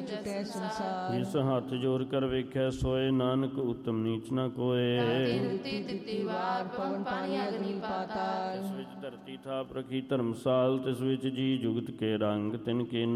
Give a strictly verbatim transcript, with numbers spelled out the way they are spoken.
ਛੁਟੈ ਸੰਸਾਰ। ਜਿਸ ਹੱਥ ਜੋੜ ਕਰ ਵੇਖੈ ਸੋਏ, ਨਾਨਕ ਉਤਮ ਨੀਚ ਨਾ ਕੋਏ। ਦਿੱਤੀ ਦਿੱਤੀ ਵਾਰ ਪਵਨ ਪਾਣੀ ਅਗਨੀ ਪਾਤਾਲ। ਤਿਸ ਵਿੱਚ ਧਰਤੀ ਥਾਪ ਰਖੀ ਧਰਮਸਾਲ, ਤਿਸ ਵਿੱਚ ਜੀ ਜੁਗਤ ਕੇ ਰੰਗ, ਤਿਨ ਕੇ